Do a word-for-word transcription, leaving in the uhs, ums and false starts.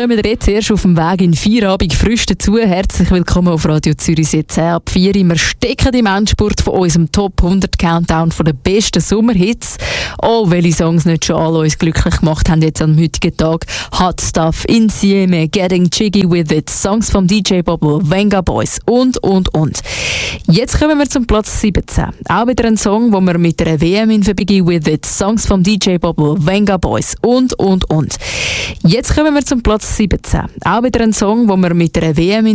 kommen wir jetzt erst auf dem Weg in Feierabend frisch dazu. Herzlich willkommen auf Radio Zürich siebzehn ab vier. Wir stecken im Endspurt von unserem Top hundert Countdown von den besten Sommerhits. Oh, welche Songs nicht schon alle uns glücklich gemacht haben jetzt am heutigen Tag. Hot Stuff, Insieme, Getting Jiggy With It, Songs vom D J Bobo, Venga Boys und, und, und. Jetzt kommen wir zum Platz siebzehn. Auch wieder ein Song, wo wir mit einer W M in Verbindung with it, Songs vom D J Bobo, Venga Boys und, und, und. Jetzt kommen wir zum Platz siebzehn. Auch wieder ein Song, wo wir mit einer W M in